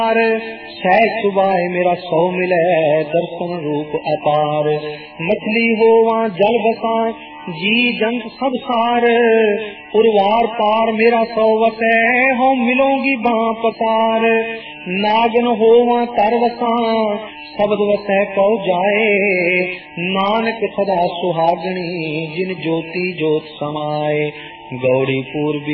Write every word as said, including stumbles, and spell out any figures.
सह सुबाए मेरा सौ मिले दर्शन रूप अपार। मछली होवा जल बसा जी जंत सब सार। उर्वार पार मेरा सौ वसै हो मिलोगी बाँ पसार। नागन होवा तर वसा शब्द वसै कौ जाए। नानक सदा सुहागणी जिन ज्योति ज्योत समाए। गौड़ी पूर्वी